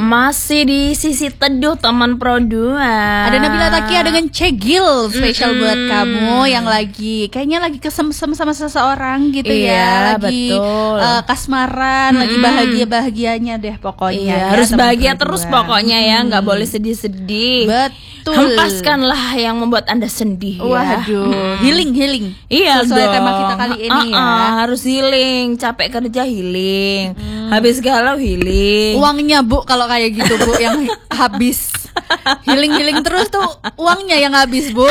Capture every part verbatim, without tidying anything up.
Masih di sisi teduh teman Pro dua. Ada Nabila Takia dengan Cegil spesial Mm-mm. buat kamu yang lagi kayaknya lagi kesem-sem sama seseorang gitu Iya, ya, lagi betul. uh, kasmaran, Mm-mm. lagi bahagia-bahagianya deh pokoknya. Iya, ya, harus teman bahagia Pro terus dua. pokoknya ya, nggak Hmm. boleh sedih-sedih. Betul. Hempaskanlah yang membuat Anda sedih ya. Waduh, healing healing. Iya Sesuai dong. tema kita kali ini ya. Uh-uh, harus healing, capek kerja healing, habis galau healing. Uangnya Bu kalau kayak gitu Bu yang habis. Healing-healing terus tuh uangnya yang habis Bu.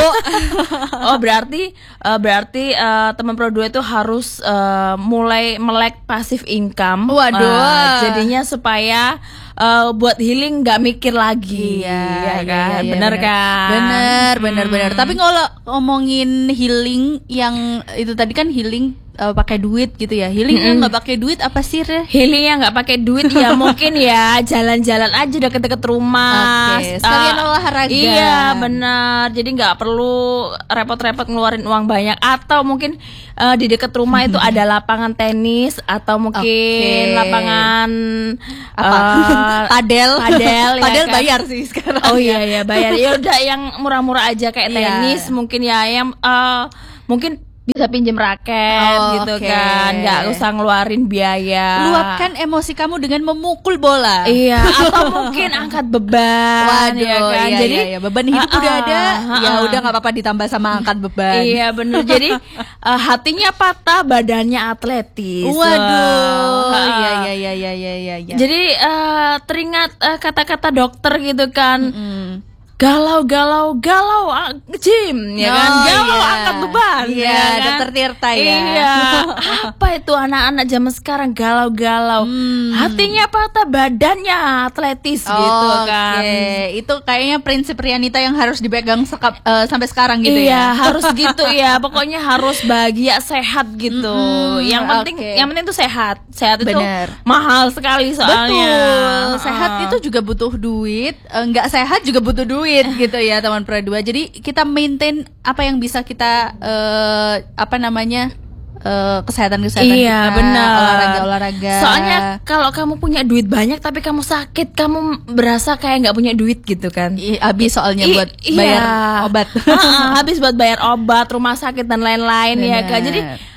Oh berarti uh, berarti uh, teman Pro dua itu harus uh, mulai melek passive income. Waduh. Uh, jadinya supaya uh, buat healing nggak mikir lagi. Iya, ya iya, kan, iya, bener bener. kan? Bener, bener, Hmm. bener. Tapi kalau ngomongin healing yang itu tadi kan healing uh, pakai duit gitu ya. Healing yang nggak pakai duit apa sih, Re? Healing yang nggak pakai duit ya mungkin ya jalan-jalan aja deket-deket rumah. Oke, sekalian Uh, olahraga. Iya benar. Jadi nggak perlu repot-repot ngeluarin uang banyak. Atau mungkin uh, di dekat rumah itu ada lapangan tenis atau mungkin Oke. lapangan Apa? uh, Padel. Padel, ya Padel kan? bayar sih sekarang. Oh iya ya bayar. Ya udah yang murah-murah aja kayak Iya. tenis mungkin ya yang uh, mungkin bisa pinjem raket Oh, gitu oke. kan, nggak usah ngeluarin biaya. Luapkan emosi kamu dengan memukul bola. Iya, atau mungkin angkat beban. Waduh, ya kan? iya, Jadi iya, iya. Beban hidup uh-uh, udah ada, ya uh-uh. udah nggak apa-apa ditambah sama angkat beban. Iya bener. Jadi uh, hatinya patah, badannya atletis. Waduh, Wah, iya uh-uh. iya iya iya iya iya. iya. Jadi uh, teringat uh, kata-kata dokter gitu kan. Mm. Galau, galau, galau, uh, gym, ya kan? Oh, Galau, iya. angkat beban, Iya, ya kan? Dokter Tirta ya. Iya. Apa itu anak-anak zaman sekarang galau-galau? Hmm. Hatinya patah, badannya atletis gitu kan? Oke, itu kayaknya prinsip Rianita yang harus dipegang sekap, eh, sampai sekarang gitu Iya, ya. harus gitu ya. Pokoknya harus bahagia, sehat gitu. Mm-mm, yang penting, oke. yang penting tuh sehat. Sehat itu Bener. mahal sekali soalnya. Betul, sehat Uh-uh. itu juga butuh duit, eh, nggak sehat juga butuh duit gitu ya teman Pro dua. Jadi kita maintain apa yang bisa kita eh, apa namanya eh, kesehatan-kesehatan Iya kita, benar. olahraga-olahraga. Soalnya kalau kamu punya duit banyak tapi kamu sakit, kamu berasa kayak nggak punya duit gitu kan? I- habis soalnya I- buat iya. bayar obat. Heeh, habis buat bayar obat, rumah sakit dan lain-lain ya Benar. kan. Jadi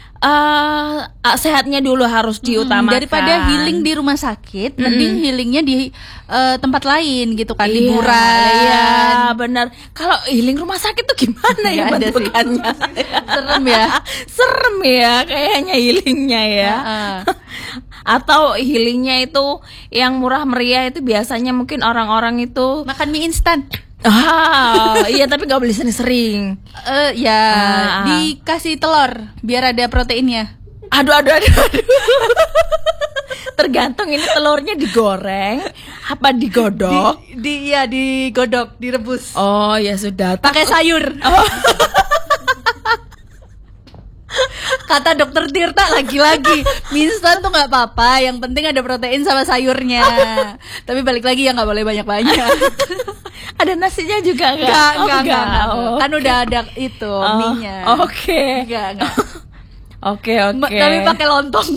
eh, sehatnya dulu harus diutamakan. Daripada healing di rumah sakit, mending healingnya di eh, tempat lain gitu kan, Iya, liburan. Iya, benar. Kalau healing rumah sakit tuh gimana ya Nggak ada sih. bentukannya? Serem ya. Serem ya kayaknya healingnya ya. Heeh. Atau healingnya itu yang murah meriah itu biasanya mungkin orang-orang itu Makan mie instan. ah iya tapi nggak boleh sering-sering. Eh ya, Ah. dikasih telur biar ada proteinnya. Aduh aduh aduh aduh. Tergantung ini telurnya digoreng apa digodok. Di, di ya digodok, direbus. Oh ya sudah. Pakai sayur. Oh. Kata dokter Tirta lagi-lagi, mie instan tuh nggak apa-apa, yang penting ada protein sama sayurnya. Tapi balik lagi ya nggak boleh banyak-banyak. Ada nasinya juga nggak? Enggak, Oh, enggak, enggak, enggak. Oh, Kan udah ada itu oh, mie-nya. Oke. Enggak, enggak. Oke oke. Ma- Tapi pakai lontong.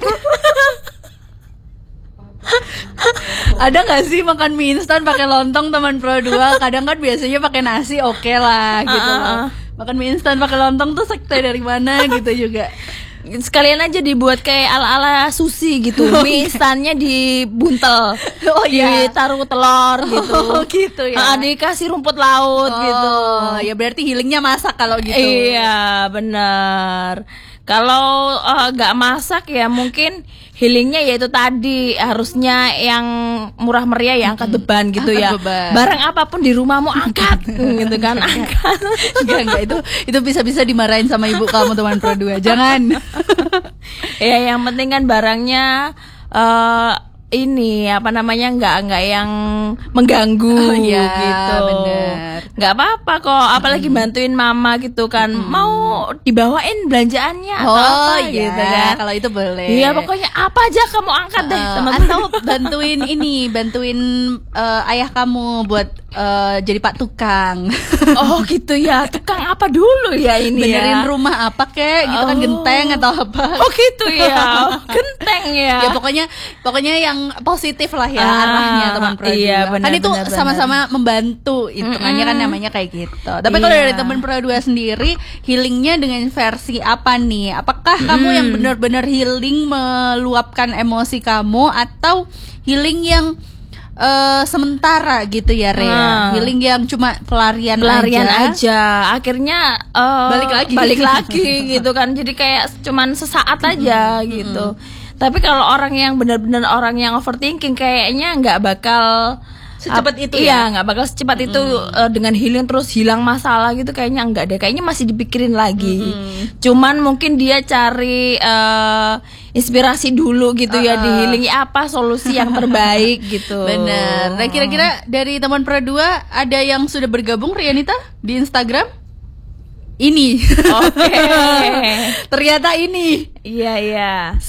Ada nggak sih makan mie instan pakai lontong teman Pro dua? Kadang kan biasanya pakai nasi oke lah gitu. Ah, ah, ah. Makan mie instan pakai lontong tuh sekte dari mana gitu juga. Sekalian aja dibuat kayak ala-ala sushi gitu. Mie instannya dibuntel. Oh, iya. Ditaruh telur gitu. Oh, gitu ya. Ah, dikasih rumput laut gitu. Oh, ya berarti healingnya masak kalau gitu. Iya, benar. Kalau eh, nggak masak ya mungkin healingnya yaitu tadi harusnya yang murah meriah ya angkat beban gitu Angkat ya. beban. Barang apapun di rumahmu angkat gitu kan, angkat. Enggak, enggak, itu itu bisa-bisa dimarahin sama ibu kamu teman Pro dua. Jangan. Ya yang penting kan barangnya eh ini apa namanya nggak nggak yang mengganggu Oh, iya, gitu. bener. Nggak apa-apa kok, apalagi bantuin mama gitu kan. Mau dibawain belanjaannya atau Oh apa iya, gitu kan. kalau itu boleh. Iya pokoknya apa aja kamu angkat deh Eh, teman-teman. atau bantuin ini, bantuin eh, ayah kamu buat eh, jadi pak tukang. Oh gitu ya, tukang apa dulu ya ini Benerin ya. rumah apa kek, gitu kan Oh. genteng atau apa. Oh gitu ya, genteng ya. Ya pokoknya pokoknya yang yang positif lah ya Ah, arahnya teman Pro iya, dua. benar, Kan itu benar, benar. sama-sama membantu hitungannya kan namanya kayak gitu. Tapi kalau Iya. dari teman Pro dua sendiri healingnya dengan versi apa nih? Apakah kamu yang benar-benar healing meluapkan emosi kamu atau healing yang eh, sementara gitu ya Rea? Ah. Healing yang cuma pelarian, pelarian aja. aja, akhirnya eh, Balik lagi. balik lagi gitu kan, jadi kayak cuman sesaat aja gitu. Tapi kalau orang yang benar-benar orang yang overthinking kayaknya nggak bakal Secepat ap- itu iya, ya? nggak bakal secepat itu eh, dengan healing terus hilang masalah gitu, kayaknya enggak deh, kayaknya masih dipikirin lagi. Cuman mungkin dia cari eh, inspirasi dulu gitu ya, di healing apa solusi yang terbaik gitu. Bener. Nah kira-kira dari teman Pro dua ada yang sudah bergabung Rianita di Instagram? Ini. Oke. Ternyata ini. Iya, iya.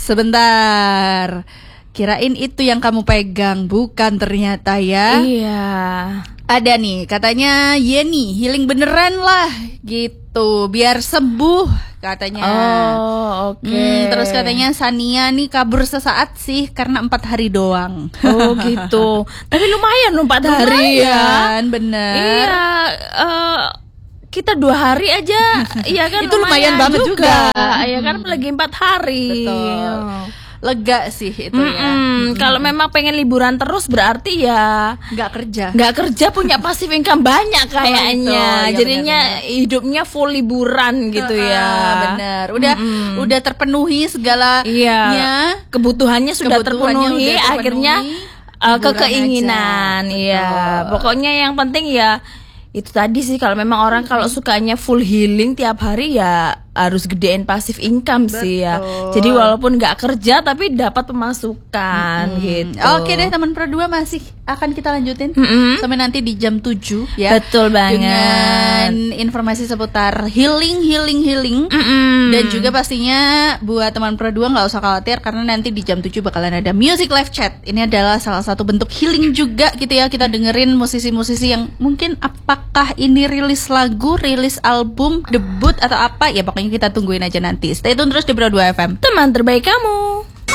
Sebentar. Kirain itu yang kamu pegang, bukan ternyata ya. Iya. Ada nih, katanya Yeni, healing beneran lah gitu, biar sembuh katanya. Oh, oke. Hmm, terus katanya Sania nih kabur sesaat sih karena empat hari doang. Oh gitu. Tapi lumayan loh empat hari ya. Lumayan, bener. Iya. eh, kita dua hari aja, iya kan? Itu lumayan banget juga. Iya kan, lagi empat hari. Betul. Lega sih itu ya. Mm-mm. Kalau memang pengen liburan terus berarti ya Nggak kerja. nggak kerja, punya passive income banyak kayaknya. Oh, itu. Ya, jadinya hidupnya full liburan gitu ya. Ah, bener. Udah Mm-mm. udah terpenuhi segalanya. Iya, kebutuhannya sudah Kebutuhannya terpenuhi, udah terpenuhi, akhirnya uh, liburan ke keinginan. aja. Iya, Betul. pokoknya yang penting ya itu tadi sih, kalau memang orang kalau sukanya full healing tiap hari ya harus gedein passive income sih ya. Betul. Jadi walaupun nggak kerja tapi dapat pemasukan gitu. Oke deh teman Pro dua masih akan kita lanjutin Mm-mm. sampai nanti di jam tujuh ya. Betul banget. Dengan informasi seputar healing, healing, healing. Mm-mm. Dan juga pastinya buat teman Pro dua nggak usah khawatir karena nanti di jam tujuh bakalan ada music live chat. Ini adalah salah satu bentuk healing juga gitu ya. Kita dengerin musisi-musisi yang mungkin apakah ini rilis lagu, rilis album, debut atau apa ya, pokoknya kita tungguin aja nanti. Stay tune terus di Pro dua F M. Teman terbaik kamu.